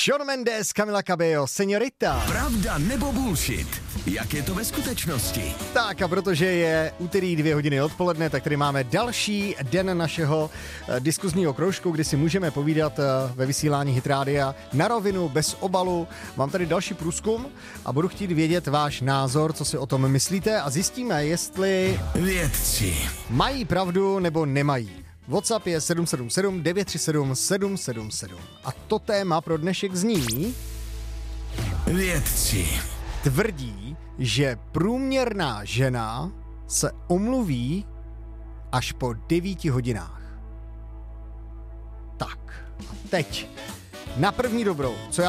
Shawn Mendes, Camila Cabello, Señorita. Pravda nebo bullshit? Jak je to ve skutečnosti? Tak a protože je úterý 2 hodiny odpoledne, tak tady máme další den našeho diskuzního kroužku, kdy si můžeme povídat ve vysílání Hit Rádia na rovinu, bez obalu. Mám tady další průzkum a budu chtít vědět váš názor, co si o tom myslíte a zjistíme, jestli Vědci mají pravdu nebo nemají. WhatsApp je 777 937 777. A to téma pro dnešek zní... Vědci Tvrdí, že průměrná žena se omluví až po 9 hodinách. Tak, a teď na první dobrou, co já